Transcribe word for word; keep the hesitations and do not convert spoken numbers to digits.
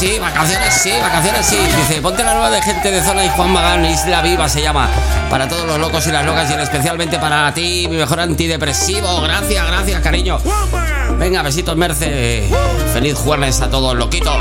sí, vacaciones sí, vacaciones sí. Dice, ponte la nueva de Gente de Zona y Juan Magán, Isla Viva se llama. Para todos los locos y las locas y especialmente para ti, mi mejor antidepresivo. Gracias, gracias, cariño. Venga, besitos, Merce. Feliz jueves a todos, loquitos.